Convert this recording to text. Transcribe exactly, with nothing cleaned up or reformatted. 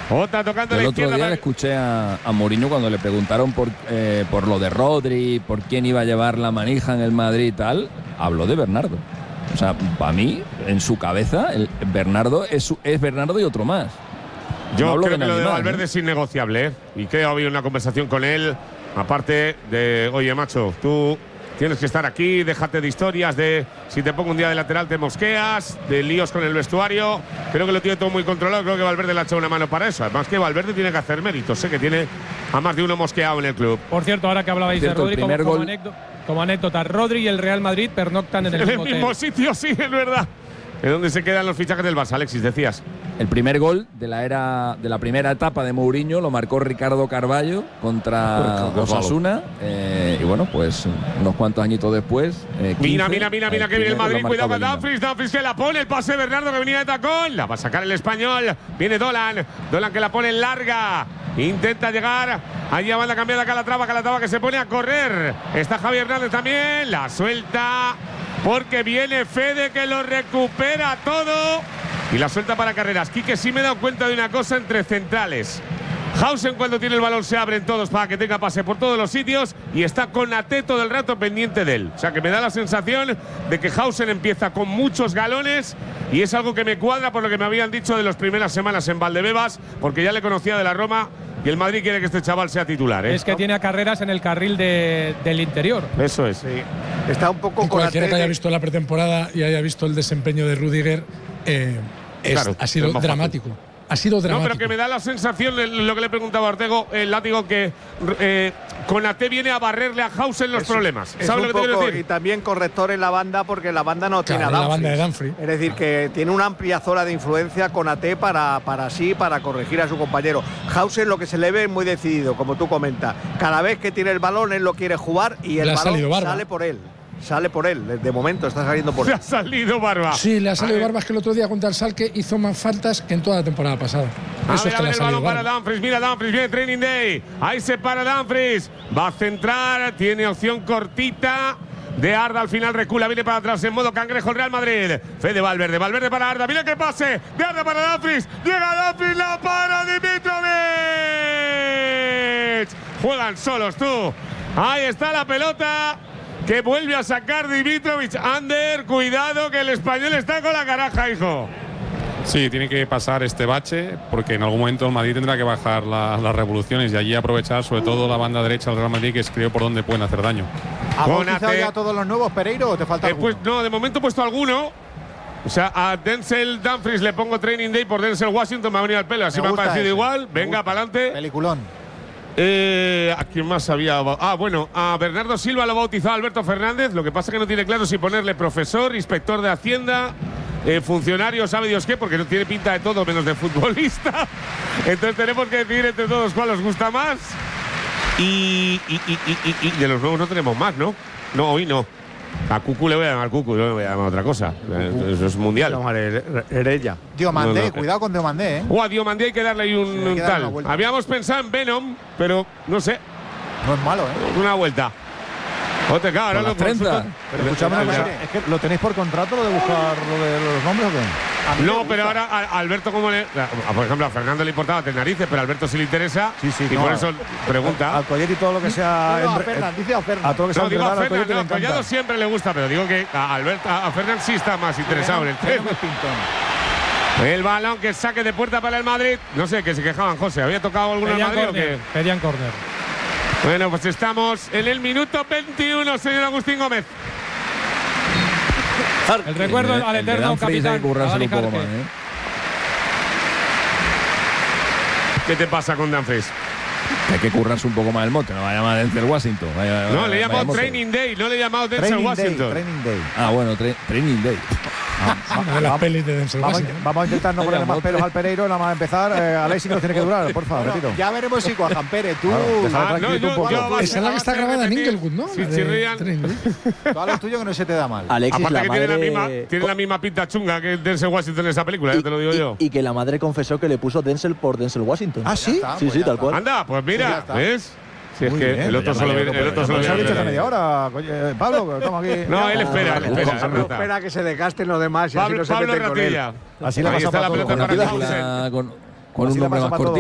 Otra tocando la El izquierda. otro día le escuché a, a Mourinho cuando le preguntaron por, eh, por lo de Rodri, por quién iba a llevar la manija en el Madrid y tal, habló de Bernardo. O sea, para mí, en su cabeza, el Bernardo es, es Bernardo y otro más. Yo no hablo creo de que lo de más, Valverde ¿eh? es innegociable, ¿eh? Y creo que ha habido una conversación con él, aparte de, oye, macho, tú tienes que estar aquí, déjate de historias de si te pongo un día de lateral te mosqueas, de líos con el vestuario. Creo que lo tiene todo muy controlado, creo que Valverde le ha echado una mano para eso. Además que Valverde tiene que hacer méritos, sé que tiene a más de uno mosqueado en el club. Por cierto, ahora que hablabais cierto, de Rodri, el como, primer como, gol… anécdota, como anécdota, Rodri y el Real Madrid pernoctan en el, En el mismo, mismo hotel. sitio, sí, es verdad. ¿En dónde se quedan los fichajes del Barça, Alexis? Decías. El primer gol de la era de la primera etapa de Mourinho lo marcó Ricardo Carballo contra Osasuna. Eh, y bueno, pues unos cuantos añitos después. Eh, quince, Mira, mira, mira, mira el que viene el primero Madrid. lo Cuidado marcó con Dumfries. Dumfries que la pone. El pase de Bernardo que venía de tacón. La va a sacar el español. Viene Dolan. Dolan que la pone en larga. Intenta llegar. Allá va la cambiada Calatrava. Calatrava que se pone a correr. Está Javi Hernández también. La suelta. Porque viene Fede que lo recupera todo. Y la suelta para Carreras. Quique, sí me he dado cuenta de una cosa entre centrales. Hausen cuando tiene el balón se abren todos para que tenga pase por todos los sitios y está Konaté todo el rato pendiente de él. O sea que me da la sensación de que Hausen empieza con muchos galones y es algo que me cuadra por lo que me habían dicho de las primeras semanas en Valdebebas, porque ya le conocía de la Roma y el Madrid quiere que este chaval sea titular, ¿eh? Es que tiene a Carreras en el carril de, del interior. Eso es. Sí. Está un poco Y cualquiera que haya de… visto la pretemporada y haya visto el desempeño de Rüdiger, eh, es, Claro, ha sido es más dramático. Ha sido No, dramático. pero que me da la sensación, lo que le preguntaba a Ortego, el látigo, que eh, Konaté viene a barrerle a Hausen los Es- problemas. es ¿Sabes un lo que te quiero poco- decir? Y también corrector en la banda, porque la banda no tiene Claro, a la banda de Dumfries. Dumfries. Es decir, que tiene una amplia zona de influencia con A T para, para sí, para corregir a su compañero. Hausen lo que se le ve es muy decidido, como tú comentas. Cada vez que tiene el balón, él lo quiere jugar y el Le ha balón salido Barba. sale por él. Sale por él. De momento está saliendo por Se él. ha salido Barba. Sí, le ha salido A ver. Barbas, que el otro día contra el Schalke hizo más faltas que en toda la temporada pasada. A Eso ver, es a que le ver ha el salido balón para Barba. Dumfries. Mira, Dumfries viene Training Day. Ahí se para Dumfries. Va a centrar. Tiene opción cortita. De Arda al final recula, viene para atrás en modo cangrejo el Real Madrid. Fede Valverde, Valverde para Arda. Mira qué pase. De Arda para Dumfries. Llega Dumfries, la para Dimitrovic. Juegan solos tú. Ahí está la pelota. Que vuelve a sacar Dimitrovic. Ander, cuidado que el español está con la caraja, hijo. Sí, tiene que pasar este bache porque en algún momento el Madrid tendrá que bajar la, las revoluciones y allí aprovechar sobre todo la banda derecha del Real Madrid, que es creo por donde pueden hacer daño. ¿Has Con bautizado A T. ya todos los nuevos, Pereiro, o te falta Eh, alguno? pues no, de momento he puesto alguno. O sea, a Denzel Dumfries le pongo Training Day por Denzel Washington, me ha venido al pelo. Así Me me, ha gusta parecido ese, igual. me Venga, gusta. para adelante. Peliculón. Eh, ¿A quién más había? Ah, bueno, a Bernardo Silva lo ha bautizado Alberto Fernández. Lo que pasa es que no tiene claro si ponerle profesor, inspector de Hacienda, eh, funcionario, sabe Dios qué, porque no tiene pinta de todo menos de futbolista. Entonces tenemos que decidir entre todos cuál os gusta más. Y, y, y, y, y- y de los nuevos no tenemos más, ¿no? No, hoy no. A Cucu le voy a llamar Cucu, yo le voy a llamar otra cosa. Eh, Eso es mundial. Herella. Diomandé, No, no. cuidado con Diomandé, ¿eh? O a Diomandé hay que darle ahí un, Sí, hay un que darle tal. una vuelta. Habíamos pensado en Venom, pero no sé, No es malo, ¿eh? una vuelta. Otra, claro, ahora Con lo las treinta. consultan. Pero escúchame una cosa, ¿es que lo tenéis por contrato lo de buscar lo de los nombres o qué? A mí me No, gusta. pero ahora a Alberto, como le. a- Por ejemplo, a Fernando le importaba tener narices, pero a Alberto sí le interesa. Sí, sí, y no, por eso pregunta. Al Collet y todo lo que sea. No, no, a empre- Fernan, dice a Fernan. a todo lo que sea No, digo a entrenar al Fernando, Collet le no, encanta. Collado siempre le gusta, pero digo que a Alberto, a Fernando sí está más interesado en el Fernan tema. es pintón. El balón que saque de puerta para el Madrid. No sé, que se quejaban, José. ¿Había tocado alguno en Pedían Madrid o córner, qué? pedían córner. Bueno, pues estamos en el minuto veintiuno, señor Agustín Gómez. El recuerdo El de- al el de eterno Dumfries hay capitán. que currárselo a un Dani poco más, Jarque. ¿eh? ¿Qué te pasa con Dumfries? Hay que currarse un poco más el mote, no va a llamar Denzel Washington. Vaya- No, vaya- le he llamado vaya mote. Training Day, no le he llamado Denzel Training Day, Washington. Training Day. Ah, bueno, tra- Training Day. Una de las pelis de Denzel Vamos, Washington. a- vamos a intentar no Vaya ponerle más mote. pelos al Pereiro, nada más empezar. Eh, Alexis que nos tiene que durar, por favor, Bueno, repito. ya veremos si Juan Pere, tú. Claro, déjalo Ah, no, tranquilito yo- un poco. yo- va a Esa ser- es la va que a está ser grabada en repetir. Inglewood, ¿no? Si La de chirrían. Training Day. Tú a lo tuyo que no se te da mal. Alexis, Aparte la que tiene la, madre… misma, tiene la misma pinta chunga que Denzel Washington en esa película, ya te lo digo y, yo. y que la madre confesó que le puso Denzel por Denzel Washington. Ah, ¿sí? Sí, Pues sí, ya tal está. cual. Anda, pues Sí, ya mira, está. ¿ves? Si es Muy que bien. el otro Ya solo me viene, el alegro, otro pero solo Nos ya ha viene. dicho hace a media ver. hora. coño, eh, Pablo, estamos aquí. No, él espera, él espera. Pablo espera. espera que se desgasten los demás y así Pablo, no se Pablo meten con él. Ratilla. Así la Ahí pasa está para la todo. pelota Con, una para película, Hausen. con, con Así un la nombre pasa más para todo. cortito.